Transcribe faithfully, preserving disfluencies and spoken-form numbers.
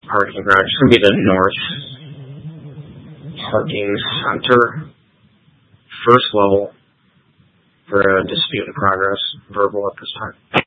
parking garage. It's going to be the north parking center, first level, for a dispute in progress, verbal at this time.